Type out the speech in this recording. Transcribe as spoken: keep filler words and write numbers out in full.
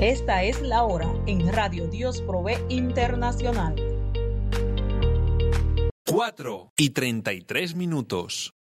Esta es la hora en Radio Dios Provee Internacional. cuatro y treinta y tres minutos.